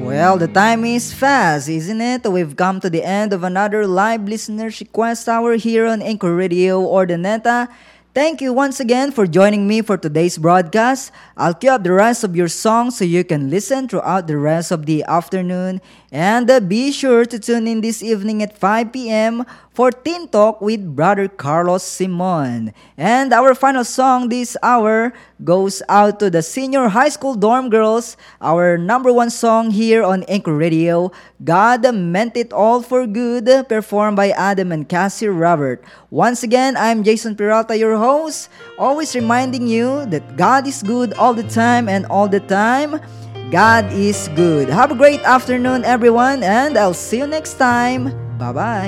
Well, the time is fast, isn't it? We've come to the end of another live listeners request hour here on Anchor Radio Ordaneta. Thank you once again for joining me for today's broadcast. I'll queue up the rest of your songs so you can listen throughout the rest of the afternoon. And be sure to tune in this evening at 5 p.m. for Teen Talk with Brother Carlos Simon. And our final song this hour goes out to the senior high school dorm girls. Our number one song here on Anchor Radio, God Meant It All for Good, performed by Adam and Cassie Robert. Once again, I'm Jason Peralta, your host, always reminding you that God is good all the time, and all the time, God is good. Have a great afternoon, everyone, and I'll see you next time. Bye-bye.